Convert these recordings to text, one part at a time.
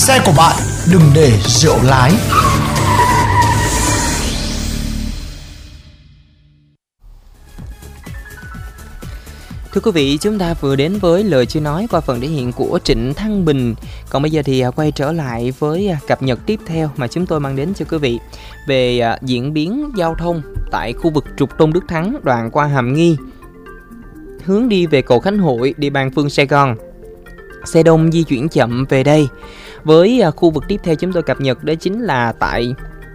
xe của bạn đừng để rượu lái. Thưa quý vị, chúng ta vừa đến với lời chưa nói qua phần thể hiện của Trịnh Thăng Bình. Còn bây giờ thì quay trở lại với cập nhật tiếp theo mà chúng tôi mang đến cho quý vị về diễn biến giao thông tại khu vực trục Tôn Đức Thắng đoạn qua Hàm Nghi, hướng đi về cầu Khánh Hội, địa bàn phường Sài Gòn. Xe đông di chuyển chậm về đây. Với khu vực tiếp theo chúng tôi cập nhật đó chính là tại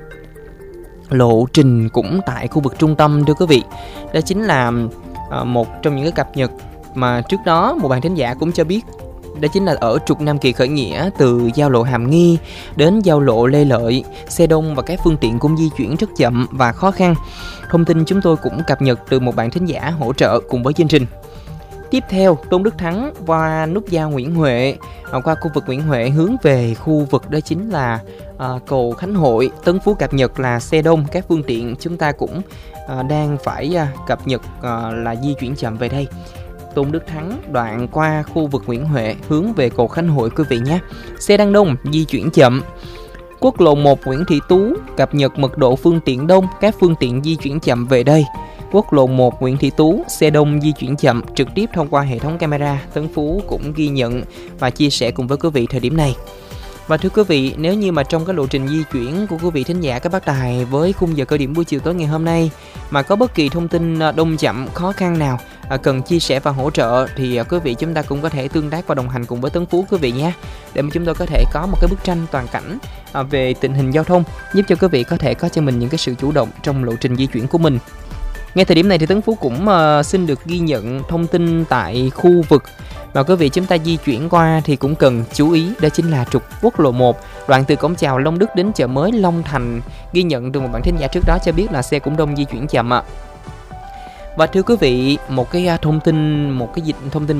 lộ trình cũng tại khu vực trung tâm thưa quý vị. Đó chính là một trong những cái cập nhật mà trước đó một bạn thính giả cũng cho biết, đó chính là ở trục Nam Kỳ khởi nghĩa từ giao lộ Hàm Nghi đến giao lộ Lê Lợi, xe đông và các phương tiện cũng di chuyển rất chậm và khó khăn. Thông tin chúng tôi cũng cập nhật từ một bạn thính giả hỗ trợ cùng với chương trình. Tiếp theo, Tôn Đức Thắng qua nút giao Nguyễn Huệ, qua khu vực Nguyễn Huệ hướng về khu vực đó chính là cầu Khánh Hội, Tân Phú cập nhật là xe đông, các phương tiện chúng ta cũng đang phải cập nhật là di chuyển chậm về đây. Tôn Đức Thắng đoạn qua khu vực Nguyễn Huệ hướng về cầu Khánh Hội quý vị nhé. Xe đang đông, di chuyển chậm. Quốc lộ 1 Nguyễn Thị Tú cập nhật mật độ phương tiện đông, các phương tiện di chuyển chậm về đây. Quốc lộ 1 Nguyễn Thị Tú, xe đông di chuyển chậm trực tiếp thông qua hệ thống camera. Tân Phú cũng ghi nhận và chia sẻ cùng với quý vị thời điểm này. Và thưa quý vị, nếu như mà trong cái lộ trình di chuyển của quý vị thính giả các bác tài với khung giờ cao điểm buổi chiều tối ngày hôm nay mà có bất kỳ thông tin đông chậm khó khăn nào cần chia sẻ và hỗ trợ thì quý vị chúng ta cũng có thể tương tác và đồng hành cùng với Tấn Phú quý vị nhé, để mà chúng tôi có thể có một cái bức tranh toàn cảnh về tình hình giao thông, giúp cho quý vị có thể có cho mình những cái sự chủ động trong lộ trình di chuyển của mình. Ngay thời điểm này thì Tấn Phú cũng xin được ghi nhận thông tin tại khu vực mà quý vị chúng ta di chuyển qua thì cũng cần chú ý, đó chính là trục quốc lộ 1 đoạn từ cổng chào Long Đức đến chợ mới Long Thành. Ghi nhận từ một bạn thính giả trước đó cho biết là xe cũng đông di chuyển chậm ạ. Và thưa quý vị, một cái thông tin